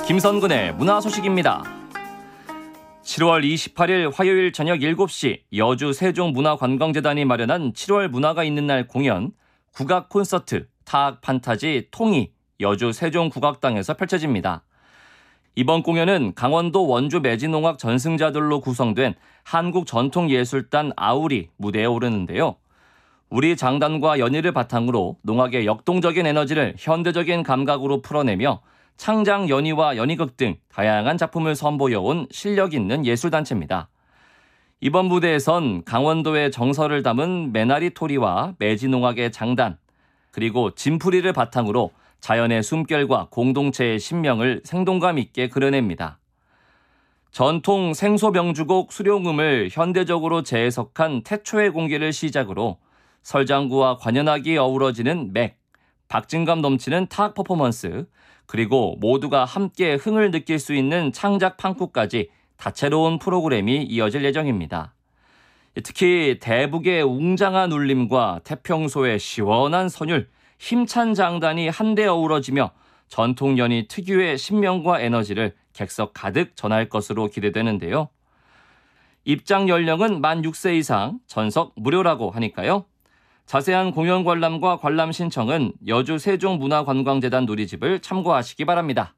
김선근의 문화 소식입니다. 7월 28일 화요일 저녁 7시 여주 세종문화관광재단이 마련한 7월 문화가 있는 날 공연 국악 콘서트 타악 판타지 통이 여주 세종국악당에서 펼쳐집니다. 이번 공연은 강원도 원주 매진농악 전승자들로 구성된 한국전통예술단 아우리 무대에 오르는데요. 우리 장단과 연희를 바탕으로 농악의 역동적인 에너지를 현대적인 감각으로 풀어내며 창작 연희와 연희극 등 다양한 작품을 선보여온 실력 있는 예술단체입니다. 이번 무대에선 강원도의 정서를 담은 매나리 토리와 매진농악의 장단, 그리고 진풀이를 바탕으로 자연의 숨결과 공동체의 신명을 생동감 있게 그려냅니다. 전통 생소병주곡 수룡음을 현대적으로 재해석한 태초의 공기를 시작으로 설장구와 관현악이 어우러지는 맥, 박진감 넘치는 타악 퍼포먼스, 그리고 모두가 함께 흥을 느낄 수 있는 창작 판쿠까지 다채로운 프로그램이 이어질 예정입니다. 특히 대북의 웅장한 울림과 태평소의 시원한 선율, 힘찬 장단이 한데 어우러지며 전통 연희 특유의 신명과 에너지를 객석 가득 전할 것으로 기대되는데요. 입장 연령은 만 6세 이상, 전석 무료라고 하니까요. 자세한 공연 관람과 관람 신청은 여주 세종문화관광재단 누리집을 참고하시기 바랍니다.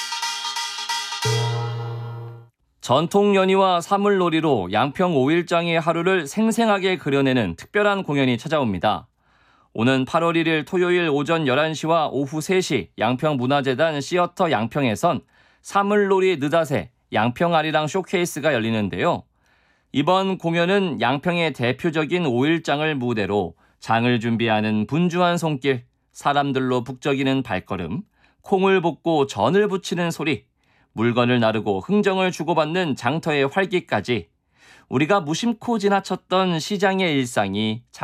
전통 연희와 사물놀이로 양평 5일장의 하루를 생생하게 그려내는 특별한 공연이 찾아옵니다. 오는 8월 1일 토요일 오전 11시와 오후 3시 양평문화재단 시어터 양평에선 사물놀이 느닷의 양평아리랑 쇼케이스가 열리는데요. 이번 공연은 양평의 대표적인 5일장을 무대로 장을 준비하는 분주한 손길, 사람들로 북적이는 발걸음, 콩을 볶고 전을 부치는 소리, 물건을 나르고 흥정을 주고받는 장터의 활기까지 우리가 무심코 지나쳤던 시장의 일상이